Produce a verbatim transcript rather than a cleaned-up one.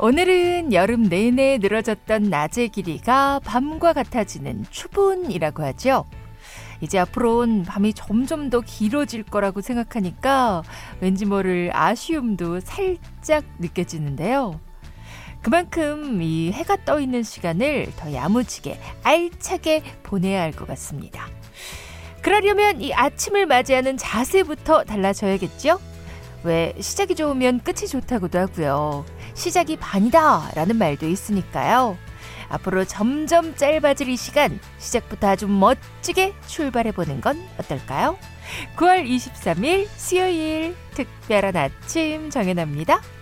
오늘은 여름 내내 늘어졌던 낮의 길이가 밤과 같아지는 추분이라고 하죠. 이제 앞으로는 밤이 점점 더 길어질 거라고 생각하니까 왠지 모를 아쉬움도 살짝 느껴지는데요. 그만큼 이 해가 떠 있는 시간을 더 야무지게 알차게 보내야 할 것 같습니다. 그러려면 이 아침을 맞이하는 자세부터 달라져야겠죠? 왜 시작이 좋으면 끝이 좋다고도 하고요. 시작이 반이다 라는 말도 있으니까요. 앞으로 점점 짧아질 이 시간, 시작부터 아주 멋지게 출발해보는 건 어떨까요? 구월 이십삼일 수요일 특별한 아침 정연아입니다.